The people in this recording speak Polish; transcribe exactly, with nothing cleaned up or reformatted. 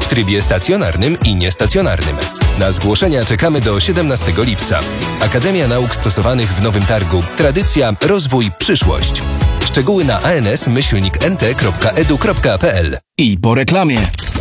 w trybie stacjonarnym i niestacjonarnym. Na zgłoszenia czekamy do siedemnastego lipca. Akademia Nauk Stosowanych w Nowym Targu. Tradycja, rozwój, przyszłość. Szczegóły na ans myślnik n t kropka e d u kropka p l. I po reklamie.